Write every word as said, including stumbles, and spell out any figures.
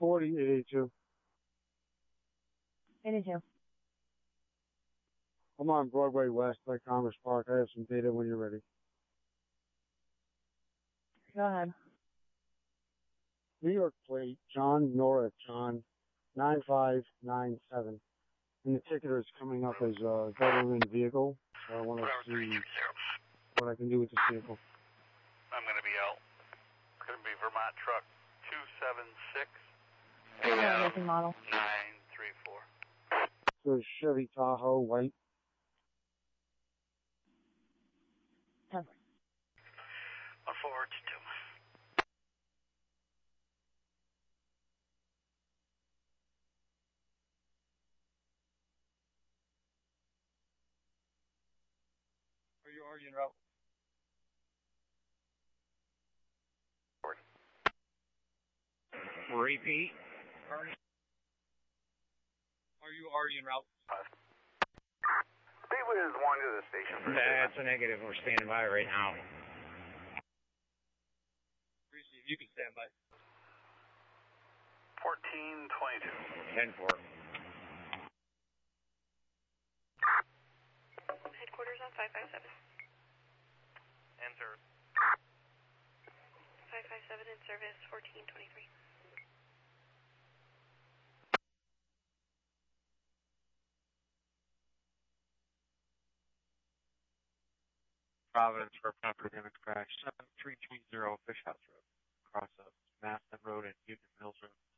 forty, eight eighty-two. eighty-two. I'm on Broadway West by Commerce Park. I have some data when you're ready. Go ahead. New York plate, John Nora John, nine five nine seven. And the ticker is coming up as a government vehicle, so I want to see what I can do with this vehicle. I'm going to be out. It's going to be Vermont truck two seven six Making model. nine three four. So Chevy Tahoe, white. ten. One forward to two. Are you already en route? Repeat. Are you already en route? Stay with one to the station. That's a negative. We're standing by right now. Receive. You can stand by. fourteen twenty-two. ten four. Headquarters on five five seven. Enter. five five seven in service, fourteen twenty-three. Providence for a property damage crash. seven three three zero Fish House Road. Cross up Maston Road and Union Mills Road.